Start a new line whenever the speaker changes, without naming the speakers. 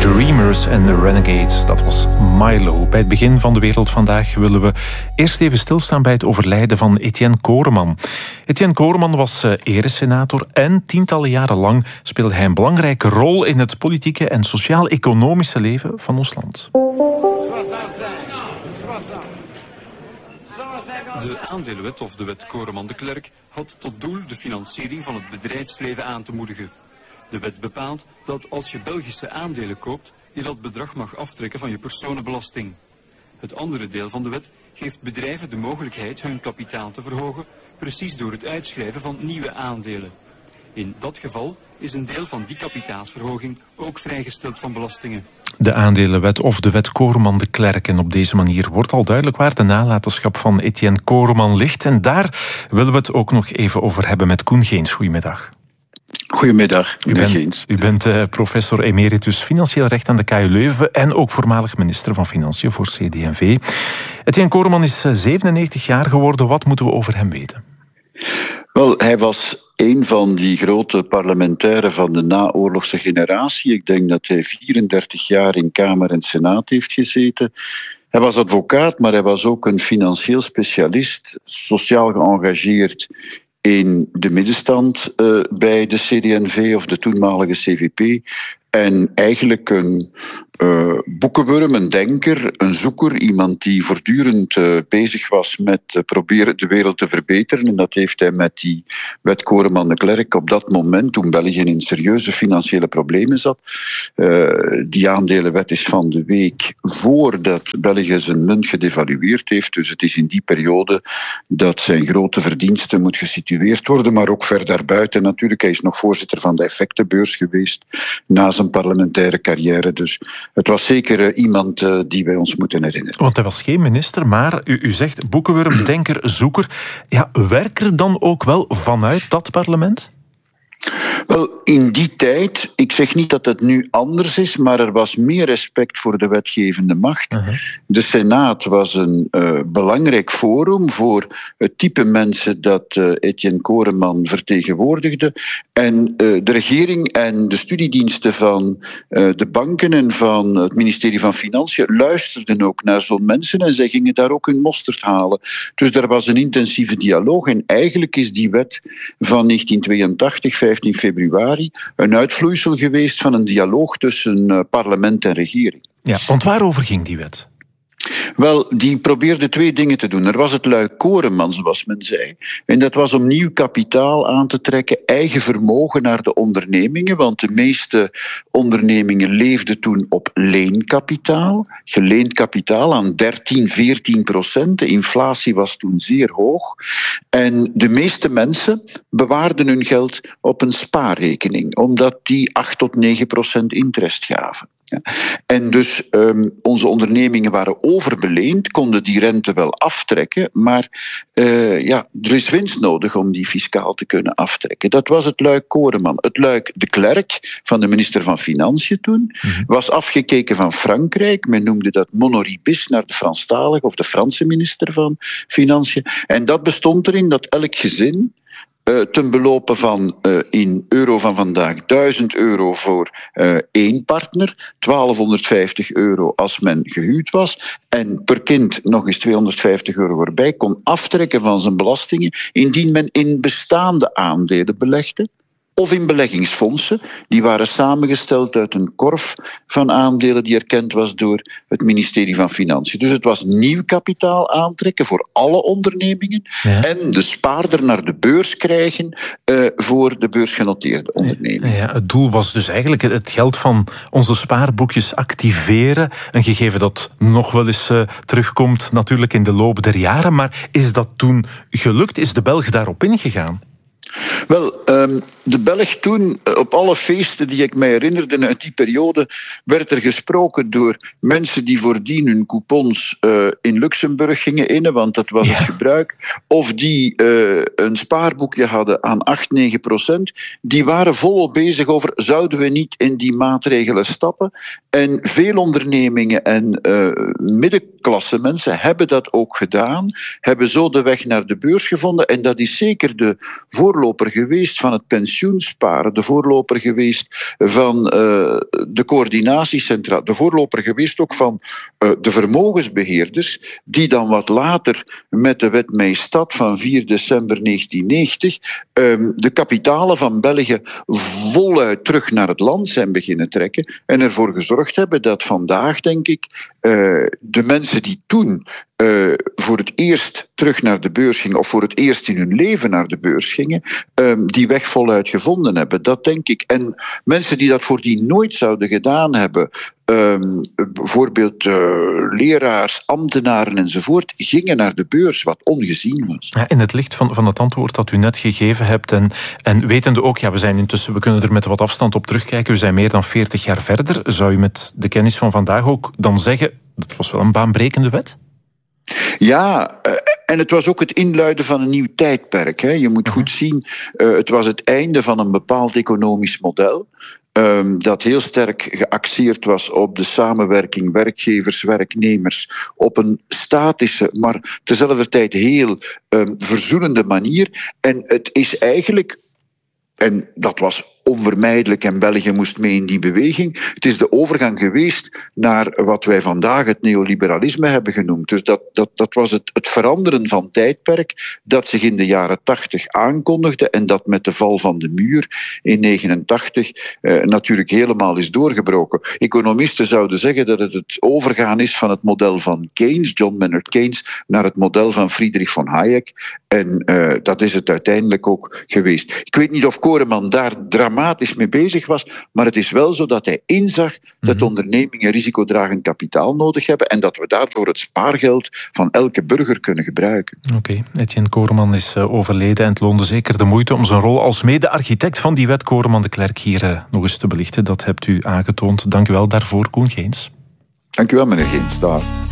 Dreamers en de Renegades, dat was Milo. Bij het begin van De Wereld Vandaag willen we eerst even stilstaan bij het overlijden van Etienne Koreman. Etienne Koreman was eresenator en tientallen jaren lang speelde hij een belangrijke rol in het politieke en sociaal-economische leven van ons land.
De aandelenwet, of de wet Koreman de Klerk, had tot doel de financiering van het bedrijfsleven aan te moedigen. De wet bepaalt dat als je Belgische aandelen koopt, je dat bedrag mag aftrekken van je personenbelasting. Het andere deel van de wet geeft bedrijven de mogelijkheid hun kapitaal te verhogen, precies door het uitschrijven van nieuwe aandelen. In dat geval is een deel van die kapitaalsverhoging ook vrijgesteld van belastingen.
De aandelenwet of de wet Koreman de Klerk. En op deze manier wordt al duidelijk waar de nalatenschap van Etienne Koreman ligt. En daar willen we het ook nog even over hebben met Koen Geens. Goedemiddag.
Goedemiddag, meneer Geens.
U bent professor emeritus financieel recht aan de KU Leuven en ook voormalig minister van Financiën voor CD&V. Etienne Koreman is 97 jaar geworden. Wat moeten we over hem weten?
Wel, hij was een van die grote parlementairen van de naoorlogse generatie. Ik denk dat hij 34 jaar in Kamer en Senaat heeft gezeten. Hij was advocaat, maar hij was ook een financieel specialist, sociaal geëngageerd in de middenstand bij de CD&V of de toenmalige CVP. En eigenlijk een boekenwurm, een denker, een zoeker, iemand die voortdurend bezig was met proberen de wereld te verbeteren. En dat heeft hij met die wet Koreman de Klerk op dat moment, toen België in serieuze financiële problemen zat. Die aandelenwet is van de week voordat België zijn munt gedevalueerd heeft. Dus het is in die periode dat zijn grote verdiensten moet gesitueerd worden, maar ook ver daarbuiten natuurlijk. Hij is nog voorzitter van de effectenbeurs geweest na zijn parlementaire carrière. Dus het was zeker iemand die wij ons moeten herinneren.
Want hij was geen minister, maar u zegt boekenwurm, denker, zoeker. Ja, werker dan ook wel vanuit dat parlement?
Wel, in die tijd, ik zeg niet dat het nu anders is, maar er was meer respect voor de wetgevende macht. De Senaat was een belangrijk forum voor het type mensen dat Etienne Koreman vertegenwoordigde. En de regering en de studiediensten van de banken en van het ministerie van Financiën luisterden ook naar zo'n mensen en zij gingen daar ook hun mosterd halen. Dus er was een intensieve dialoog en eigenlijk is die wet van 1982, 15 februari, een uitvloeisel geweest van een dialoog tussen parlement en regering.
Ja, want waarover ging die wet?
Wel, die probeerde twee dingen te doen. Er was het luik Koreman, zoals men zei. En dat was om nieuw kapitaal aan te trekken, eigen vermogen naar de ondernemingen, want de meeste ondernemingen leefden toen op leenkapitaal. Geleend kapitaal aan 13-14%. De inflatie was toen zeer hoog. En de meeste mensen bewaarden hun geld op een spaarrekening, omdat die 8-9% interest gaven. Ja. En dus onze ondernemingen waren overbeleend, konden die rente wel aftrekken, maar er is winst nodig om die fiscaal te kunnen aftrekken. Dat was het luik Koreman. Het luik de Klerk van de minister van Financiën toen was afgekeken van Frankrijk. Men noemde dat monoribis naar de Franstalige of de Franse minister van Financiën. En dat bestond erin dat elk gezin ten belope van in euro van vandaag 1000 euro voor één partner, 1250 euro als men gehuwd was en per kind nog eens 250 euro erbij kon aftrekken van zijn belastingen indien men in bestaande aandelen belegde. Of in beleggingsfondsen, die waren samengesteld uit een korf van aandelen die erkend was door het ministerie van Financiën. Dus het was nieuw kapitaal aantrekken voor alle ondernemingen en de spaarder naar de beurs krijgen voor de beursgenoteerde ondernemingen.
Ja, het doel was dus eigenlijk het geld van onze spaarboekjes activeren. Een gegeven dat nog wel eens terugkomt natuurlijk in de loop der jaren. Maar is dat toen gelukt? Is de Belg daarop ingegaan?
Wel, de Belg toen, op alle feesten die ik mij herinnerde uit die periode, werd er gesproken door mensen die voordien hun coupons in Luxemburg gingen innen, want dat was het gebruik, of die een spaarboekje hadden aan 8-9%, die waren volop bezig over, zouden we niet in die maatregelen stappen? En veel ondernemingen en middenklasse mensen hebben dat ook gedaan, hebben zo de weg naar de beurs gevonden, en dat is zeker de voorloper voorloper geweest van het pensioensparen, de voorloper geweest van de coördinatiecentra, de voorloper geweest ook van de vermogensbeheerders, die dan wat later met de wet Maystadt van 4 december 1990 de kapitalen van België voluit terug naar het land zijn beginnen trekken en ervoor gezorgd hebben dat vandaag, denk ik, de mensen die toen voor het eerst terug naar de beurs gingen, of voor het eerst in hun leven naar de beurs gingen, die weg voluit gevonden hebben. Dat denk ik. En mensen die dat voordien nooit zouden gedaan hebben, bijvoorbeeld leraars, ambtenaren enzovoort, gingen naar de beurs, wat ongezien was.
Ja, in het licht van het antwoord dat u net gegeven hebt en wetende ook, ja, we kunnen er met wat afstand op terugkijken, we zijn meer dan 40 jaar verder, zou u met de kennis van vandaag ook dan zeggen, dat was wel een baanbrekende wet?
Ja, en het was ook het inluiden van een nieuw tijdperk. Hè. Je moet goed zien, het was het einde van een bepaald economisch model, dat heel sterk geaxeerd was op de samenwerking werkgevers-werknemers op een statische, maar tezelfde tijd heel verzoenende manier. En het is eigenlijk, en dat was onvermijdelijk en België moest mee in die beweging, het is de overgang geweest naar wat wij vandaag het neoliberalisme hebben genoemd. Dus dat was het veranderen van tijdperk dat zich in de jaren 80 aankondigde en dat met de val van de muur in 89 natuurlijk helemaal is doorgebroken. Economisten zouden zeggen dat het overgaan is van het model van Keynes, John Maynard Keynes, naar het model van Friedrich von Hayek. En dat is het uiteindelijk ook geweest. Ik weet niet of Koreman daar dramatisch mee bezig was, maar het is wel zo dat hij inzag dat ondernemingen risicodragend kapitaal nodig hebben en dat we daarvoor het spaargeld van elke burger kunnen gebruiken.
Oké, Etienne Koreman is overleden en het loonde zeker de moeite om zijn rol als mede-architect van die wet Koreman de Klerk hier nog eens te belichten. Dat hebt u aangetoond. Dank u wel daarvoor, Koen Geens.
Dank u wel, meneer Geens. Dag.